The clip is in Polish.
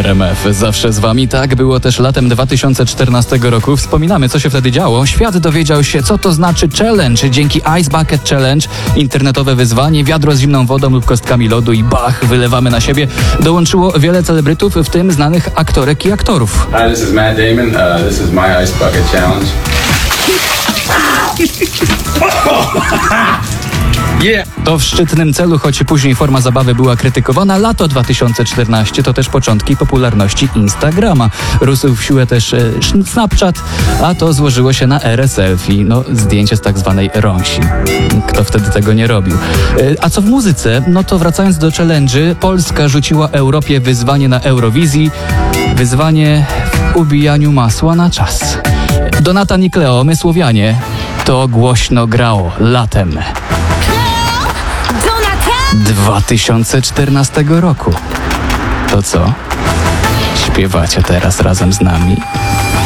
RMF zawsze z wami. Tak było też latem 2014 roku. Wspominamy, co się wtedy działo. Świat dowiedział się, co to znaczy challenge. Dzięki Ice Bucket Challenge, internetowe wyzwanie, wiadro z zimną wodą lub kostkami lodu i bach, wylewamy na siebie. Dołączyło wiele celebrytów, w tym znanych aktorek i aktorów. Hi, this is Matt Damon. This is my Ice Bucket Challenge. Yeah. To w szczytnym celu, choć później forma zabawy była krytykowana. Lato 2014 to też początki popularności Instagrama. Rósł w siłę też Snapchat, a to złożyło się na erę selfie. No, zdjęcie z tak zwanej rąsi. Kto wtedy tego nie robił? A co w muzyce? No to wracając do challenge'y, Polska rzuciła Europie wyzwanie na Eurowizji. Wyzwanie w ubijaniu masła na czas. Donatan i Kleo, my Słowianie, to głośno grało latem 2014 roku. To co? Śpiewacie teraz razem z nami?